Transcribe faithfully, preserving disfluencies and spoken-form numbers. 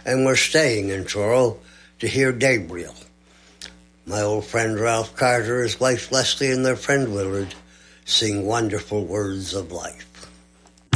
and we're staying in Truro to hear Gabriel. My old friend Ralph Carter, his wife Leslie, and their friend Willard sing Wonderful Words of Life.